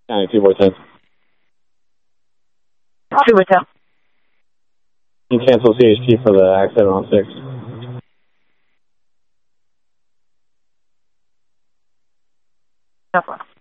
County 2410. Copy with you. You can cancel CHT for the accident on 6. No problem.